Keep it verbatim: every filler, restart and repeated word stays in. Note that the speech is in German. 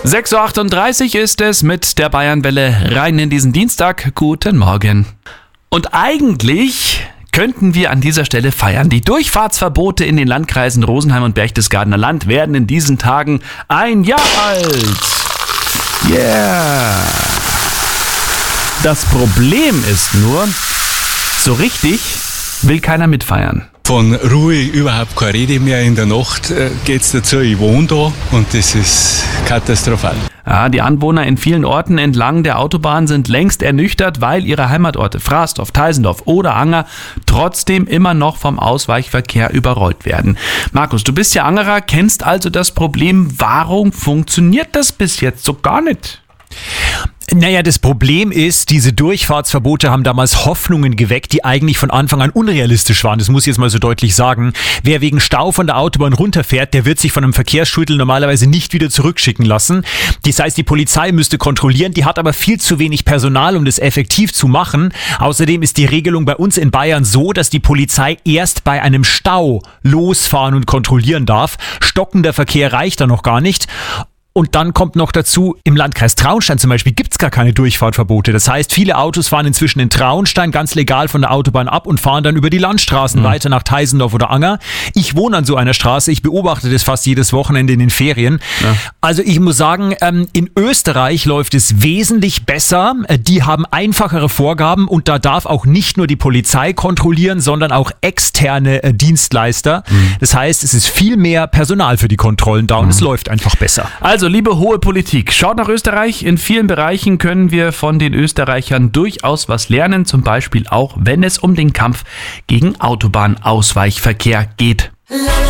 sechs Uhr achtunddreißig ist es mit der Bayernwelle rein in diesen Dienstag. Guten Morgen. Und eigentlich könnten wir an dieser Stelle feiern. Die Durchfahrtsverbote in den Landkreisen Rosenheim und Berchtesgadener Land werden in diesen Tagen ein Jahr alt. Yeah. Das Problem ist nur, so richtig will keiner mitfeiern. Von Ruhe überhaupt keine Rede mehr. In der Nacht äh, geht's dazu, ich wohne da und das ist katastrophal. Ja, die Anwohner in vielen Orten entlang der Autobahn sind längst ernüchtert, weil ihre Heimatorte Frasdorf, Teisendorf oder Anger trotzdem immer noch vom Ausweichverkehr überrollt werden. Markus, du bist ja Angerer, kennst also das Problem. Warum funktioniert das bis jetzt so gar nicht? Naja, das Problem ist, diese Durchfahrtsverbote haben damals Hoffnungen geweckt, die eigentlich von Anfang an unrealistisch waren. Das muss ich jetzt mal so deutlich sagen. Wer wegen Stau von der Autobahn runterfährt, der wird sich von einem Verkehrsschuttel normalerweise nicht wieder zurückschicken lassen. Das heißt, die Polizei müsste kontrollieren, die hat aber viel zu wenig Personal, um das effektiv zu machen. Außerdem ist die Regelung bei uns in Bayern so, dass die Polizei erst bei einem Stau losfahren und kontrollieren darf. Stockender Verkehr reicht da noch gar nicht. Und dann kommt noch dazu, im Landkreis Traunstein zum Beispiel gibt's gar keine Durchfahrtverbote. Das heißt, viele Autos fahren inzwischen in Traunstein ganz legal von der Autobahn ab und fahren dann über die Landstraßen mhm. weiter nach Teisendorf oder Anger. Ich wohne an so einer Straße, ich beobachte das fast jedes Wochenende in den Ferien. Ja. Also ich muss sagen, in Österreich läuft es wesentlich besser. Die haben einfachere Vorgaben und da darf auch nicht nur die Polizei kontrollieren, sondern auch externe Dienstleister. Mhm. Das heißt, es ist viel mehr Personal für die Kontrollen da und mhm. es läuft einfach besser. Also, liebe hohe Politik, schaut nach Österreich. In vielen Bereichen können wir von den Österreichern durchaus was lernen, zum Beispiel auch, wenn es um den Kampf gegen Autobahnausweichverkehr geht.